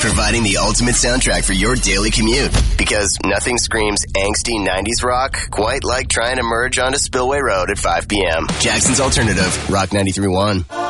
providing the ultimate soundtrack for your daily commute. Because nothing screams angsty 90s rock quite like trying to merge onto Spillway Road at 5 p.m. Jackson's Alternative, Rock 93.1.